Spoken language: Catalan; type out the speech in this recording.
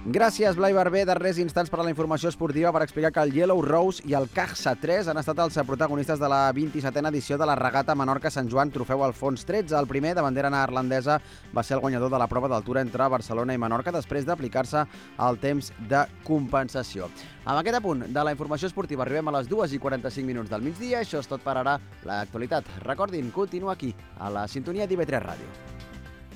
Gràcies, Blai Barber. Darrers instants per a la informació esportiva per explicar que el Yellow Rose i el Caja 3 han estat els protagonistes de la 27a edició de la regata Menorca-Sant Joan Trofeu Alfons 13. El primer, de bandera neerlandesa, va ser el guanyador de la prova d'altura entre Barcelona i Menorca després d'aplicar-se el temps de compensació. Amb aquest apunt de la informació esportiva arribem a les 2:45 del migdia. Això és tot per ara. L'actualitat, recordin, continua aquí, a la sintonia d'IV3 Ràdio.